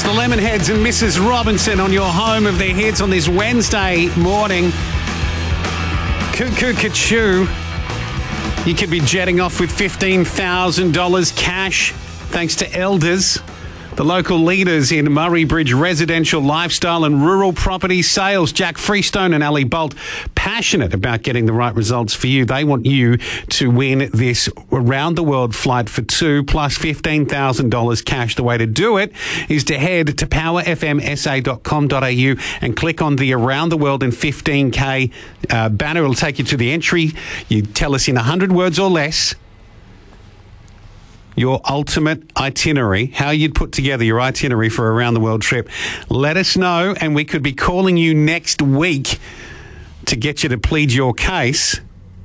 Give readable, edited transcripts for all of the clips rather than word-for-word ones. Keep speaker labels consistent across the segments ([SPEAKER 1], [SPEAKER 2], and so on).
[SPEAKER 1] the Lemonheads and Mrs. Robinson on your home of their hits on this Wednesday morning. Cuckoo Kachoo. You could be jetting off with $15,000 cash thanks to Elders, the local leaders in Murray Bridge residential, lifestyle and rural property sales. Jack Freestone and Ali Bolt, passionate about getting the right results for you. They want you to win this around-the-world flight for two plus $15,000 cash. The way to do it is to head to powerfmsa.com.au and click on the Around the World in 15K banner. It'll take you to the entry. You tell us in 100 words or less your ultimate itinerary, how you'd put together your itinerary for a round-the-world trip. Let us know, and we could be calling you next week to get you to plead your case.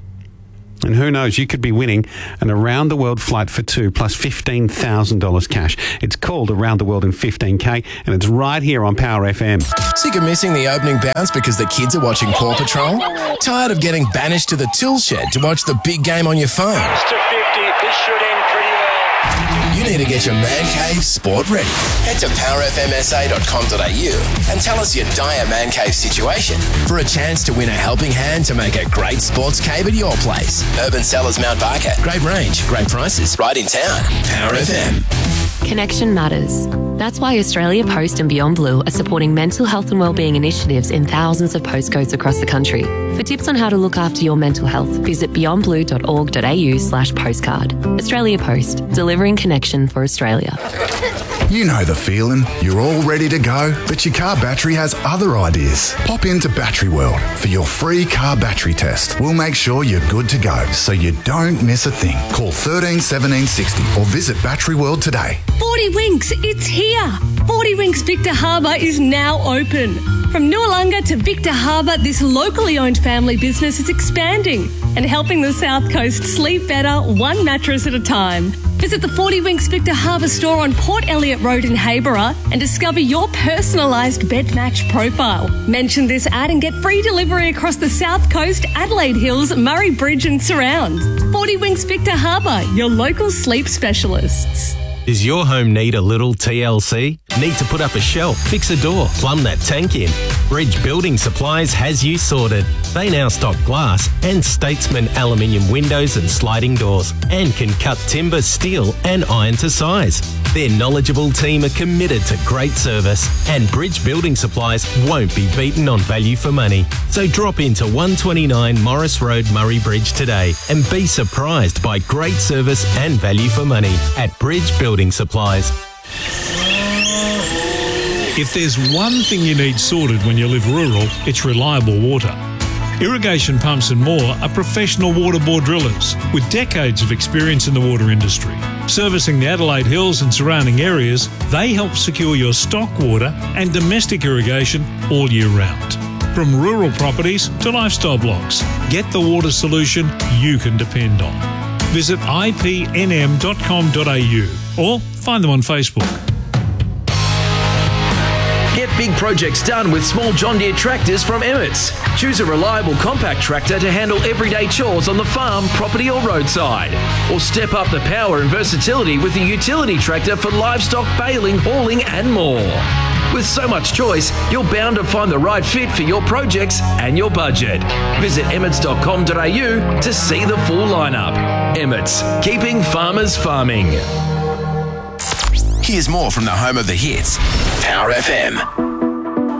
[SPEAKER 1] And who knows, you could be winning an around-the-world flight for two plus $15,000 cash. It's called Around the World in 15K, and it's right here on Power FM.
[SPEAKER 2] Sick of missing the opening bounce because the kids are watching Paw Patrol? Tired of getting banished to the tool shed to watch the big game on your phone?
[SPEAKER 3] It's to 50. This should end pretty well.
[SPEAKER 2] You need to get your man cave sport ready. Head to powerfmsa.com.au and tell us your dire man cave situation for a chance to win a helping hand to make a great sports cave at your place. Urban Cellars Mount Barker. Great range, great prices, right in town. Power FM.
[SPEAKER 4] Connection matters. That's why Australia Post and Beyond Blue are supporting mental health and wellbeing initiatives in thousands of postcodes across the country. For tips on how to look after your mental health, visit beyondblue.org.au/postcard. Australia Post, delivering connection for Australia.
[SPEAKER 5] You know the feeling. You're all ready to go, but your car battery has other ideas. Pop into Battery World for your free car battery test. We'll make sure you're good to go so you don't miss a thing. Call 13 17 60 or visit Battery World today.
[SPEAKER 6] 40 Winks, it's here. 40 Winks Victor Harbour is now open. From Nualunga to Victor Harbour, this locally owned family business is expanding and helping the South Coast sleep better, one mattress at a time. Visit the 40 Winks Victor Harbour store on Port Elliot Road in Hayborough and discover your personalised bed match profile. Mention this ad and get free delivery across the South Coast, Adelaide Hills, Murray Bridge and surrounds. 40 Winks Victor Harbour, your local sleep specialists.
[SPEAKER 7] Does your home need a little TLC? Need to put up a shelf, fix a door, plumb that tank in? Bridge Building Supplies has you sorted. They now stock glass and Statesman aluminium windows and sliding doors and can cut timber, steel and iron to size. Their knowledgeable team are committed to great service and Bridge Building Supplies won't be beaten on value for money. So drop into 129 Morris Road, Murray Bridge today and be surprised by great service and value for money at Bridge Building Supplies.
[SPEAKER 8] If there's one thing you need sorted when you live rural, it's reliable water. Irrigation Pumps and More are professional water bore drillers with decades of experience in the water industry. Servicing the Adelaide Hills and surrounding areas, they help secure your stock water and domestic irrigation all year round. From rural properties to lifestyle blocks, get the water solution you can depend on. Visit ipnm.com.au or find them on Facebook.
[SPEAKER 9] Get big projects done with small John Deere tractors from Emmett's. Choose a reliable compact tractor to handle everyday chores on the farm, property or roadside. Or step up the power and versatility with a utility tractor for livestock, baling, hauling and more. With so much choice, you're bound to find the right fit for your projects and your budget. Visit emmets.com.au to see the full lineup. Emmett's, keeping farmers farming.
[SPEAKER 2] Here's more from the home of the hits. Power FM.